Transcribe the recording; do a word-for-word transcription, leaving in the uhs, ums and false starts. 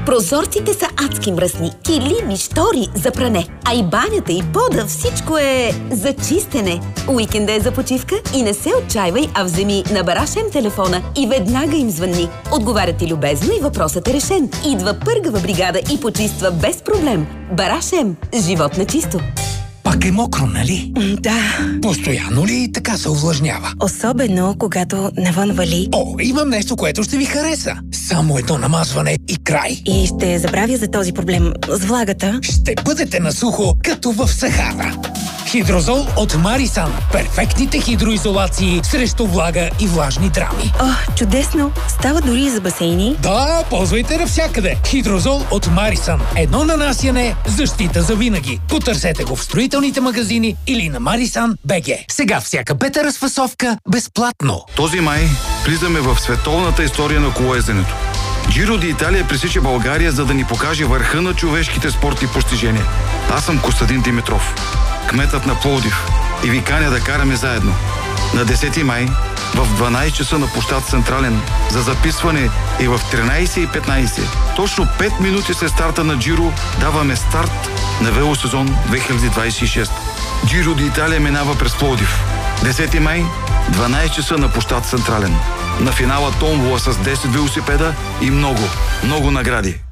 Прозорците са адски мръсни, килими, штори за пране. А и банята, и пода, всичко е за чистене. Уикенда е за почивка и не се отчаивай, а вземи на Барашем телефона и веднага им звънни. Отговарят ти любезно и въпросът е решен. Идва пъргава бригада и почиства без проблем. Барашем. Живот на чисто. Пак е мокро, нали? Да. Постоянно ли така се увлажнява? Особено, когато навън вали. О, имам нещо, което ще ви хареса. Само едно намазване и край. И ще забравя за този проблем с влагата. Ще бъдете на сухо, като в Сахара. Хидрозол от Марисан. Перфектните хидроизолации срещу влага и влажни драми. О, чудесно! Става дори и за басейни. Да, ползвайте навсякъде. Хидрозол от Марисан. Едно нанасяне, защита за винаги. Потърсете го в строителните магазини или на Марисан БГ. Сега всяка пета разфасовка безплатно. Този май влизаме в световната история на колоезденето. Джиро ди Италия пресича България, за да ни покаже върха на човешките спортни постижения. Аз съм Костадин Димитров, кметът на Пловдив, и ви каня да караме заедно. На десети май в дванайсет часа на площад Централен за записване и в тринайсет и петнайсет. Точно пет минути след старта на Джиро даваме старт на велосезон две хиляди двайсет и шеста. Джиро ди Италия минава през Пловдив. десети май, дванайсет часа на площад Централен. На финала томбола с десет велосипеда и много, много награди.